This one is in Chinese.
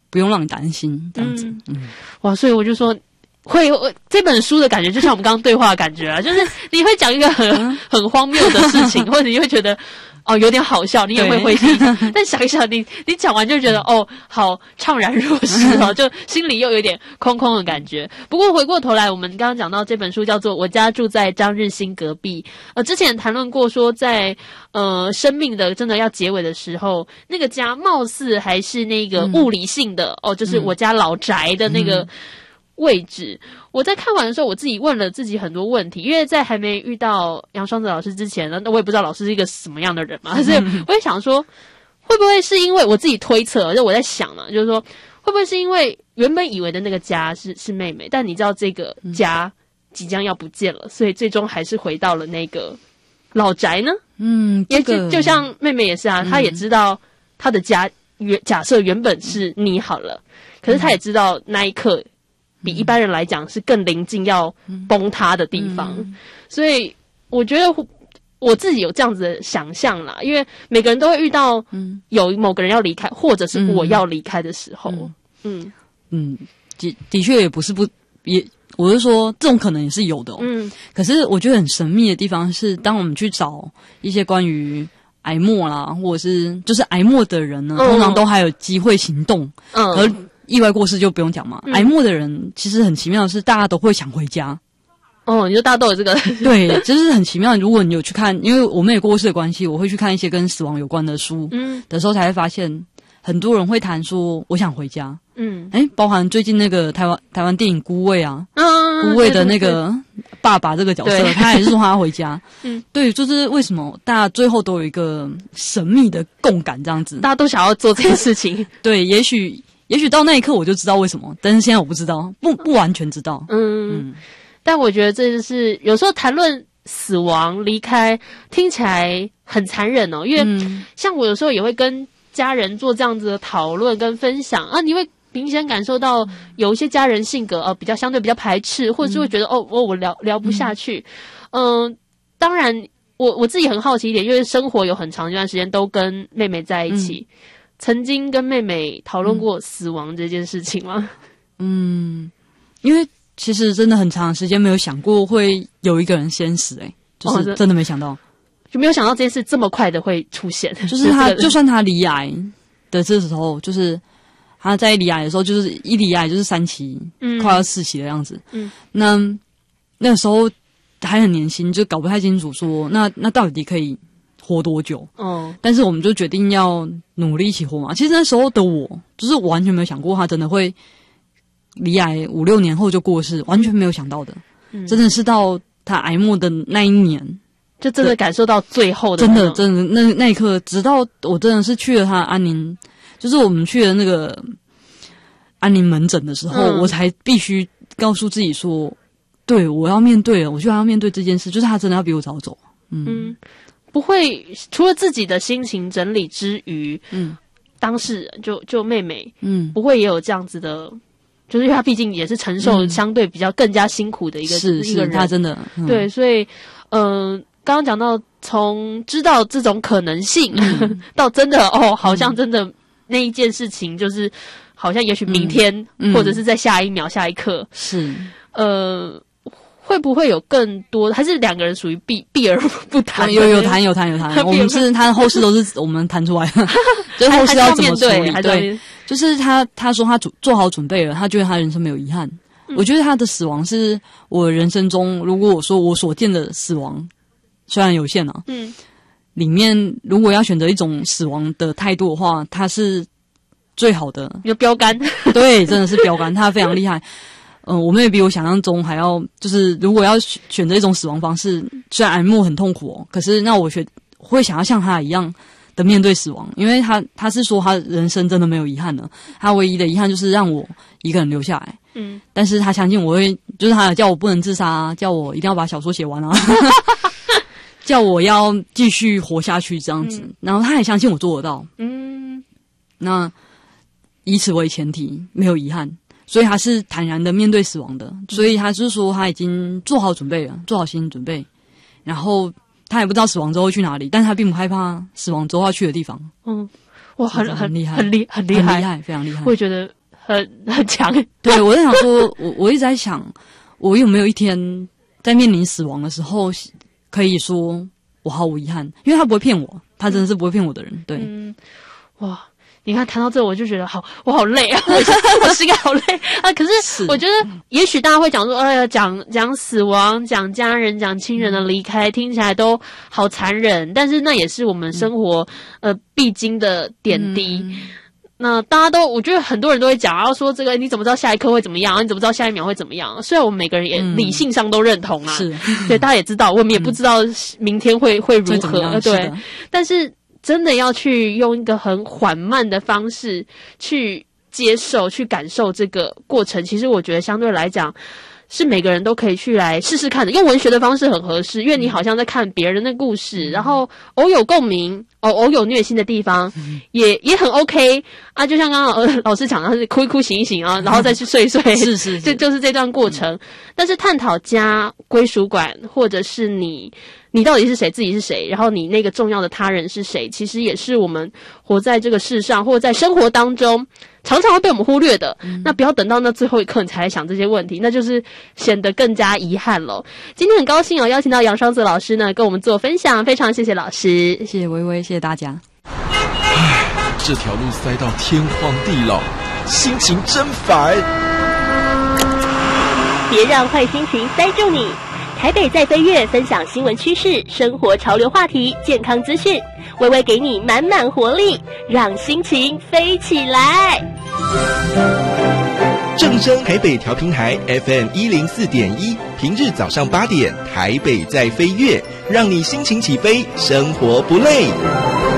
不用让你担心这样子。 哇，所以我就说。这本书的感觉就像我们刚刚对话的感觉啊，就是你会讲一个很荒谬的事情，或者你会觉得有点好笑，你也会灰心，但想一想你讲完就觉得好怅然若失就心里又有点空空的感觉。不过回过头来，我们刚刚讲到这本书叫做《我家住在张日新隔壁》，之前谈论过说在生命的真的要结尾的时候，那个家貌似还是那个物理性的就是我家老宅的那个位置。我在看完的时候，我自己问了自己很多问题，因为在还没遇到杨双子老师之前呢，我也不知道老师是一个什么样的人嘛，所以我也想说，会不会是因为我自己推测，就我在想嘛，就是说会不会是因为原本以为的那个家是妹妹，但你知道这个家即将要不见了，所以最终还是回到了那个老宅呢？也就像妹妹也是啊，她也知道她的家假设原本是你好了，可是她也知道那一刻比一般人来讲是更临近要崩塌的地方，所以我觉得我自己有这样子的想象啦，因为每个人都会遇到有某个人要离开，或者是我要离开的时候。 的确也不是我是说这种可能也是有的可是我觉得很神秘的地方是，当我们去找一些关于癌末啦，或者是就是癌末的人呢，通常都还有机会行动，而意外过世就不用讲嘛。癌末的人其实很奇妙的是，大家都会想回家。 你说大家都有这个对，就是很奇妙。如果你有去看，因为我们也过世的关系，我会去看一些跟死亡有关的书的时候，才会发现很多人会谈说我想回家。包含最近那个台湾电影《孤味》啊，孤味的那个爸爸这个角色，他也是说他要回家。对，就是为什么大家最后都有一个神秘的共感这样子， 大家都想要做这件事情。 对，也许到那一刻我就知道为什么，但是现在我不知道，不完全知道。 但我觉得这就是有时候谈论死亡、离开，听起来很残忍因为像我有时候也会跟家人做这样子的讨论跟分享你会明显感受到有一些家人性格相对比较排斥，或者是会觉得我聊不下去。当然我自己很好奇一点，因为生活有很长一段时间都跟妹妹在一起，曾经跟妹妹讨论过死亡这件事情吗？ 因为其实真的很长时间没有想过会有一个人先死就是真的没想到， 就没有想到这件事这么快的会出现。 就是他就算他离癌的这时候，就是他在离癌的时候，就是一离癌就是3期，快要4期的样子。那个时候还很年轻，就搞不太清楚说那到底可以活多久。但是我们就决定要努力一起活嘛。其实那时候的我，就是我完全没有想过他真的会离癌5-6年后就过世，完全没有想到的。真的是到他癌末的那一年， 就真的感受到最后的真的那一刻，直到我真的是去了他安宁，就是我们去了那个安宁门诊的时候，我才必须告诉自己说，对，我要面对了，我就要面对这件事，就是他真的要比我早走。 不会除了自己的心情整理之余，当事人就妹妹，不会也有这样子的。就是因为他毕竟也是承受相对比较更加辛苦的一个人， 他真的对，所以刚刚讲到从知道这种可能性到真的好像真的那一件事情就是好像也许明天或者是在下一秒下一刻是会不会有更多？还是两个人属于避而不谈？ 有谈，我们是他的后事都是我们谈出来的，就是后事要怎么处理？对，就是他说他做好准备了，他觉得他人生没有遗憾。我觉得他的死亡是我人生中，如果我说我所见的死亡虽然有限里面如果要选择一种死亡的态度的话，他是最好的， 有标杆， 对，真的是标杆，他非常厉害。我们也比我想象中还要，就是如果要选择一种死亡方式，虽然癌末很痛苦可是那我会想要像他一样的面对死亡，因为他是说他人生真的没有遗憾了，他唯一的遗憾就是让我一个人留下来。但是他相信我会，就是他叫我不能自杀叫我一定要把小说写完叫我要继续活下去这样子，然后他也相信我做得到。那以此为前提，没有遗憾。所以他是坦然的面对死亡的，所以他就是说他已经做好准备了，做好心理准备，然后他也不知道死亡之后会去哪里，但是他并不害怕死亡之后要去的地方。 哇，很厉害，很厉害， 非常厉害。 我也觉得很强。 对，我在想说，我一直在想，我有没有一天在面临死亡的时候，可以说我毫无遗憾，因为他不会骗我，他真的是不会骗我的人。对， 哇。你看谈到这我就觉得我好累啊，我心里好累啊。可是我觉得也许大家会讲说，哎呀，讲死亡，讲家人，讲亲人的离开，听起来都好残忍，但是那也是我们生活必经的点滴。那大家都，我觉得很多人都会讲，然后说这个你怎么知道下一刻会怎么样？你怎么知道下一秒会怎么样？虽然我们每个人也理性上都认同啊，是，对，大家也知道，我们也不知道明天会如何，对，但是。真的要去用一个很缓慢的方式去接受、去感受这个过程，其实我觉得相对来讲是每个人都可以去来试试看的。用文学的方式很合适，因为你好像在看别人的故事，然后偶有共鸣，偶有虐心的地方，也很 OK 啊。就像刚刚老师讲的，是哭一哭、醒一醒啊，然后再去睡一睡，是，就是这段过程。但是探讨家、归属感，或者是你到底是谁，自己是谁，然后你那个重要的他人是谁，其实也是我们活在这个世上或者在生活当中常常会被我们忽略的。那不要等到那最后一刻你才来想这些问题，那就是显得更加遗憾了。今天很高兴邀请到杨双泽老师呢跟我们做分享，非常谢谢老师。 谢谢薇薇，谢谢大家。 这条路塞到天荒地老，心情真烦。 别让坏心情塞住你。台北在飞跃，分享新闻趋势、生活潮流话题、健康资讯，微微给你满满活力，让心情飞起来。 正声台北调频台 FM104.1，平日早上8点，台北在飞跃，让你心情起飞，生活不累。